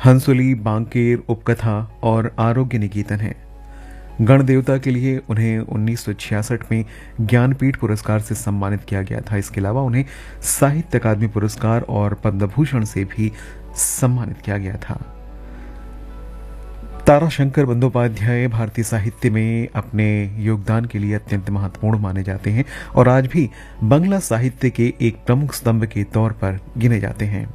हंसुली, बांकेर, उपकथा और आरोग्य निकेतन हैं। गणदेवता के लिए उन्हें 1966 में ज्ञानपीठ पुरस्कार से सम्मानित किया गया था। इसके अलावा उन्हें साहित्य अकादमी पुरस्कार और पद्म भूषण से भी सम्मानित किया गया था। ताराशंकर बंदोपाध्याय भारतीय साहित्य में अपने योगदान के लिए अत्यंत महत्वपूर्ण माने जाते हैं और आज भी बांग्ला साहित्य के एक प्रमुख स्तंभ के तौर पर गिने जाते हैं।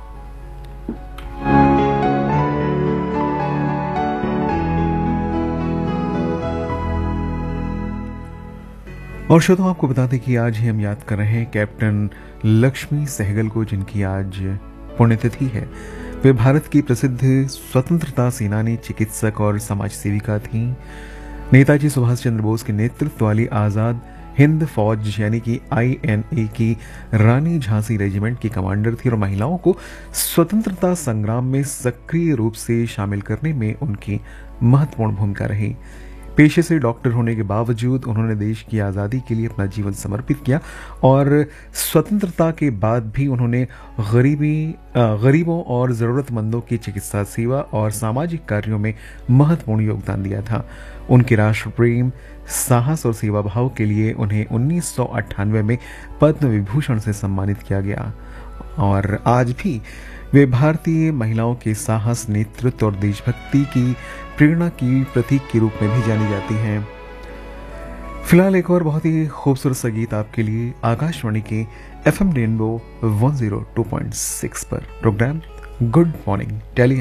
और श्रोताओं, आपको बता दें कि आज ही हम याद कर रहे हैं कैप्टन लक्ष्मी सहगल को, जिनकी आज पुण्यतिथि है। वे भारत की प्रसिद्ध स्वतंत्रता सेनानी, चिकित्सक और समाज सेविका थीं। नेताजी सुभाष चंद्र बोस के नेतृत्व वाली आजाद हिंद फौज यानी कि INA की रानी झांसी रेजिमेंट की कमांडर थी और महिलाओं को स्वतंत्रता संग्राम में सक्रिय रूप से शामिल करने में उनकी महत्वपूर्ण भूमिका रही। पेशे से डॉक्टर होने के बावजूद उन्होंने देश की आज़ादी के लिए अपना जीवन समर्पित किया और स्वतंत्रता के बाद भी उन्होंने गरीबों और ज़रूरतमंदों की चिकित्सा सेवा और सामाजिक कार्यों में महत्वपूर्ण योगदान दिया था। उनके राष्ट्र प्रेम, साहस और सेवा भाव के लिए उन्हें 1998 में पद्म विभूषण से सम्मानित किया गया और आज भी वे भारतीय महिलाओं के साहस, नेतृत्व और देशभक्ति की प्रेरणा की प्रतीक के रूप में भी जानी जाती हैं। फिलहाल एक और बहुत ही खूबसूरत सा गीत आपके लिए आकाशवाणी के FM रेनबो 102.6 पर programme good morning Delhi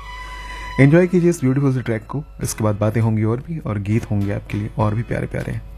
NCR। Enjoy कीजिए इस ब्यूटीफुल से ट्रैक को। इसके बाद बातें होंगी और भी, और गीत होंगे आपके लिए और भी प्यारे प्यारे।